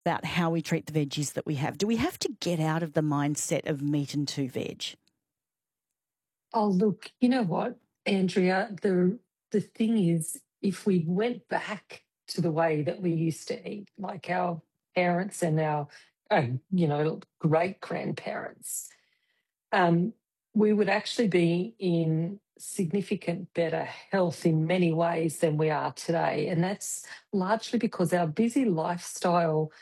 about how we treat the veggies that we have? Do we have to get out of the mindset of meat and two veg? Oh, look, you know what, Andrea? The thing is, if we went back to the way that we used to eat, like our parents and our, great grandparents, um, we would actually be in significant better health in many ways than we are today. And that's largely because our busy lifestyle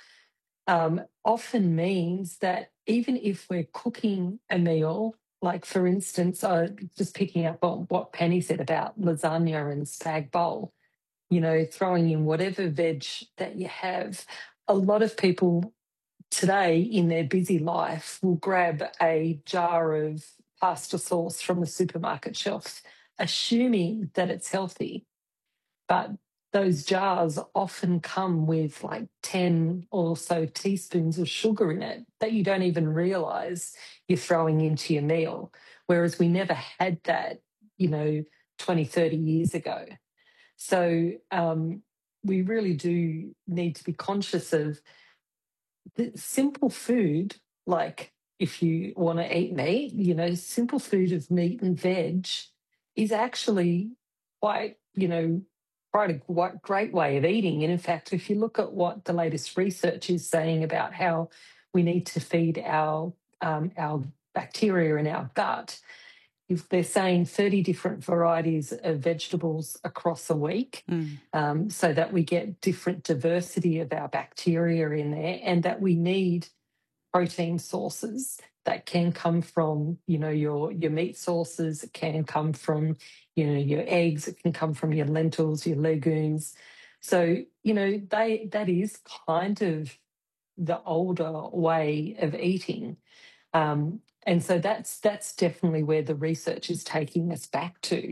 often means that even if we're cooking a meal, like for instance, just picking up on what Penny said about lasagna and spag bowl, throwing in whatever veg that you have, a lot of people today in their busy life will grab a jar of pasta sauce from the supermarket shelf, assuming that it's healthy. But those jars often come with like 10 or so teaspoons of sugar in it that you don't even realize you're throwing into your meal. Whereas we never had that, 20, 30 years ago. So we really do need to be conscious of the simple food, like if you want to eat meat, simple food of meat and veg is actually quite, quite a great way of eating. And in fact, if you look at what the latest research is saying about how we need to feed our bacteria in our gut, if they're saying 30 different varieties of vegetables across a week, so that we get different diversity of our bacteria in there, and that we need protein sources that can come from, your meat sources, it can come from, your eggs, it can come from your lentils, your legumes. So, that is kind of the older way of eating. And so that's definitely where the research is taking us back to.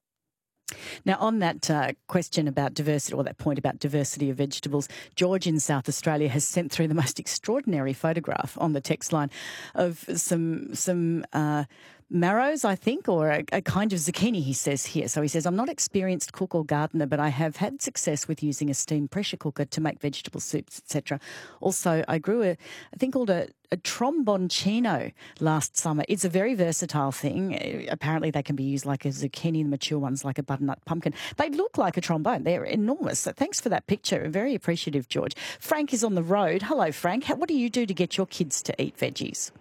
Now, on that question about diversity, or that point about diversity of vegetables, George in South Australia has sent through the most extraordinary photograph on the text line of some marrows, I think, or a kind of zucchini, he says here. So he says, I'm not an experienced cook or gardener, but I have had success with using a steam pressure cooker to make vegetable soups, etc. Also, I grew a thing called a tromboncino last summer. It's a very versatile thing. Apparently they can be used like a zucchini, the mature ones like a butternut pumpkin. They look like a trombone. They're enormous. So thanks for that picture. Very appreciative, George. Frank is on the road. Hello, Frank. What do you do to get your kids to eat veggies?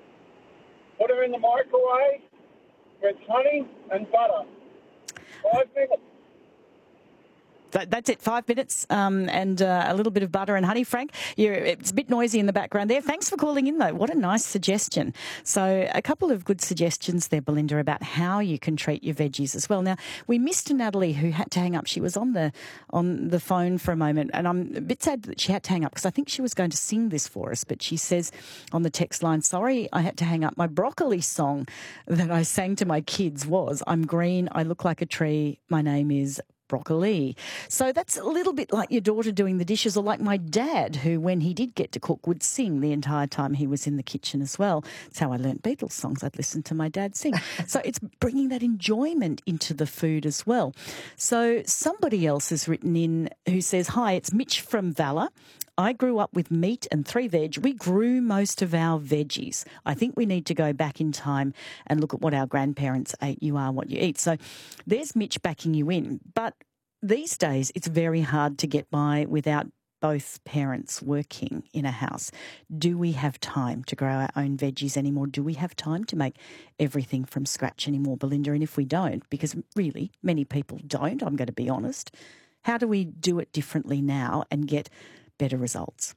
Put them in the microwave with honey and butter. 5 minutes. That's it, 5 minutes and a little bit of butter and honey. Frank, it's a bit noisy in the background there. Thanks for calling in, though. What a nice suggestion. So a couple of good suggestions there, Belinda, about how you can treat your veggies as well. Now, we missed Natalie, who had to hang up. She was on the phone for a moment, and I'm a bit sad that she had to hang up because I think she was going to sing this for us, but she says on the text line, sorry, I had to hang up. My broccoli song that I sang to my kids was, I'm green, I look like a tree, my name is broccoli. So that's a little bit like your daughter doing the dishes, or like my dad, who, when he did get to cook, would sing the entire time he was in the kitchen as well. That's how I learnt Beatles songs. I'd listen to my dad sing. So it's bringing that enjoyment into the food as well. So somebody else has written in who says, hi, it's Mitch from Valor. I grew up with meat and 3 veg. We grew most of our veggies. I think we need to go back in time and look at what our grandparents ate. You are what you eat. So there's Mitch backing you in. But these days, it's very hard to get by without both parents working in a house. Do we have time to grow our own veggies anymore? Do we have time to make everything from scratch anymore, Belinda? And if we don't, because really many people don't, I'm going to be honest, how do we do it differently now and get better results?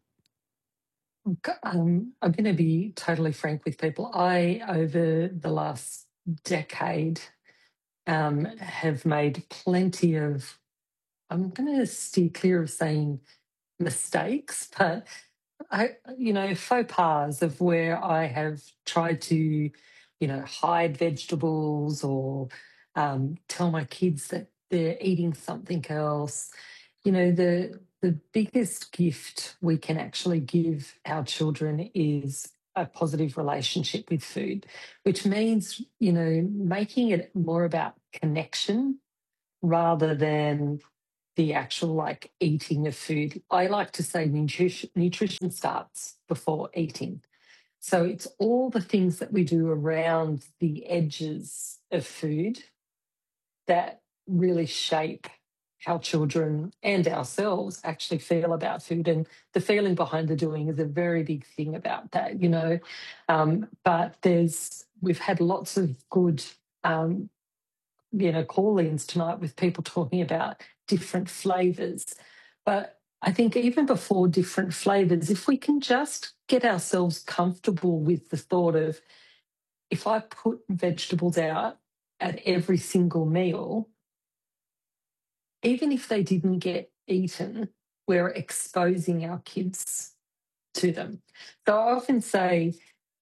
I'm going to be totally frank with people. I, over the last decade, have made plenty of, I'm going to steer clear of saying mistakes, but faux pas of where I have tried to, hide vegetables or tell my kids that they're eating something else. The biggest gift we can actually give our children is a positive relationship with food, which means, making it more about connection rather than the actual like eating of food. I like to say nutrition starts before eating. So it's all the things that we do around the edges of food that really shape how children and ourselves actually feel about food. And the feeling behind the doing is a very big thing about that, you know. But we've had lots of good, call-ins tonight with people talking about different flavours. But I think even before different flavours, if we can just get ourselves comfortable with the thought of, if I put vegetables out at every single meal, even if they didn't get eaten, we're exposing our kids to them. So I often say,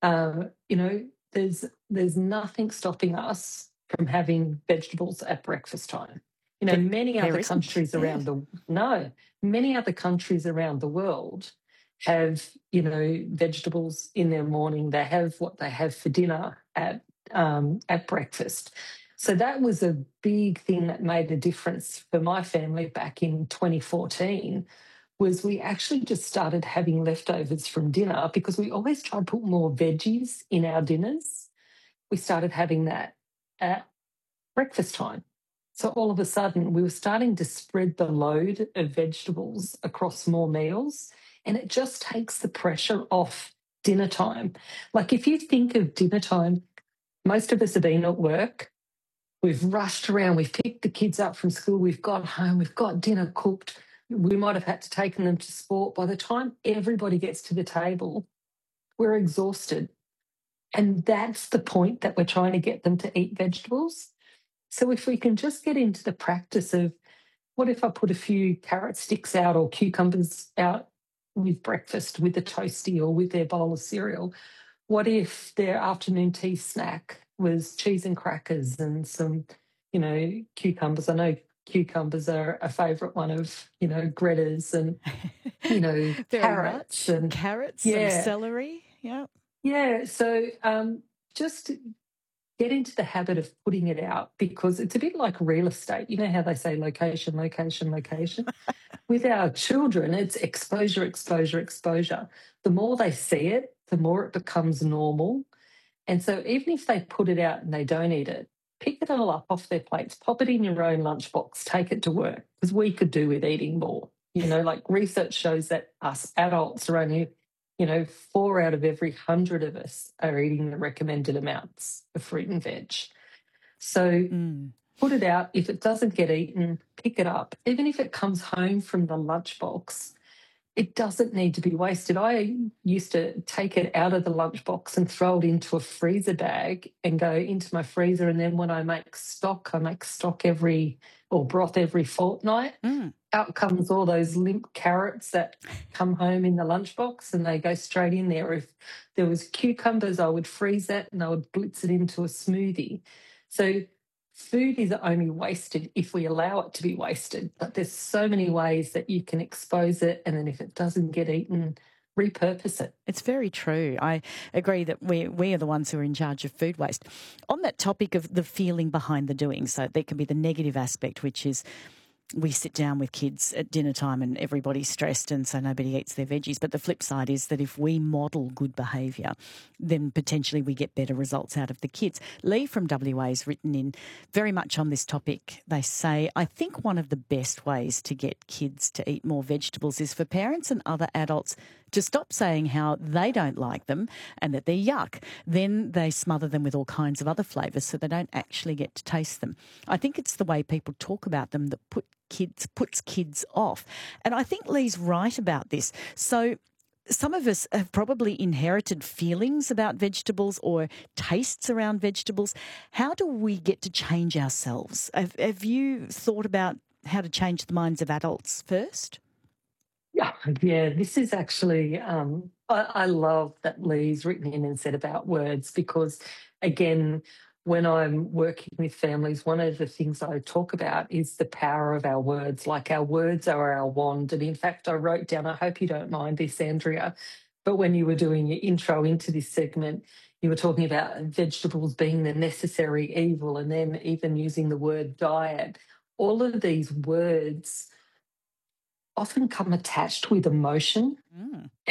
there's nothing stopping us from having vegetables at breakfast time. You know, many other countries around the world have, vegetables in their morning. They have what they have for dinner at breakfast. So that was a big thing that made a difference for my family back in 2014, was we actually just started having leftovers from dinner because we always try to put more veggies in our dinners. We started having that at breakfast time. So all of a sudden we were starting to spread the load of vegetables across more meals, and it just takes the pressure off dinner time. Like if you think of dinner time, most of us have been at work. We've rushed around, we've picked the kids up from school, we've got home, we've got dinner cooked. We might have had to take them to sport. By the time everybody gets to the table, we're exhausted. And that's the point that we're trying to get them to eat vegetables. So if we can just get into the practice of, what if I put a few carrot sticks out or cucumbers out with breakfast, with a toastie or with their bowl of cereal? What if their afternoon tea snack was cheese and crackers and some, cucumbers? I know cucumbers are a favourite one of, Greta's, and, carrots. And carrots and celery. Yeah. Yeah. So just get into the habit of putting it out, because it's a bit like real estate. You know how they say location, location, location? With our children, it's exposure, exposure, exposure. The more they see it, the more it becomes normal. And so even if they put it out and they don't eat it, pick it all up off their plates, pop it in your own lunchbox, take it to work, because we could do with eating more. Like research shows that us adults are only, 4 out of every 100 of us are eating the recommended amounts of fruit and veg. So put it out. If it doesn't get eaten, pick it up. Even if it comes home from the lunchbox, it doesn't need to be wasted. I used to take it out of the lunchbox and throw it into a freezer bag and go into my freezer. And then when I make stock broth every fortnight. Out comes all those limp carrots that come home in the lunchbox, and they go straight in there. If there was cucumbers, I would freeze that and I would blitz it into a smoothie. So food is only wasted if we allow it to be wasted. But there's so many ways that you can expose it, and then if it doesn't get eaten, repurpose it. It's very true. I agree that we are the ones who are in charge of food waste. On that topic of the feeling behind the doing, so there can be the negative aspect, which is we sit down with kids at dinner time and everybody's stressed and so nobody eats their veggies. But the flip side is that if we model good behaviour, then potentially we get better results out of the kids. Lee from WA has written in very much on this topic. They say, I think one of the best ways to get kids to eat more vegetables is for parents and other adults to stop saying how they don't like them and that they're yuck. Then they smother them with all kinds of other flavours so they don't actually get to taste them. I think it's the way people talk about them that puts kids off. And I think Lee's right about this. So some of us have probably inherited feelings about vegetables or tastes around vegetables. How do we get to change ourselves? Have you thought about how to change the minds of adults first? Yeah, this is actually, I love that Lee's written in and said about words, because, again, when I'm working with families, one of the things I talk about is the power of our words. Like, our words are our wand. And in fact, I wrote down, I hope you don't mind this, Andrea, but when you were doing your intro into this segment, you were talking about vegetables being the necessary evil, and then even using the word diet. All of these words often come attached with emotion. Mm.